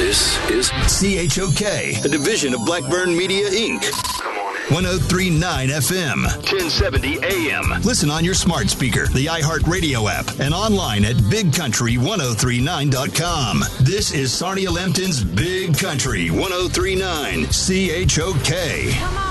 This is CHOK, a division of Blackburn Media, Inc. 1039 FM, 1070 AM. Listen on your smart speaker, the iHeartRadio app, and online at BigCountry1039.com. This is Sarnia Lempton's Big Country 1039 CHOK. Come on.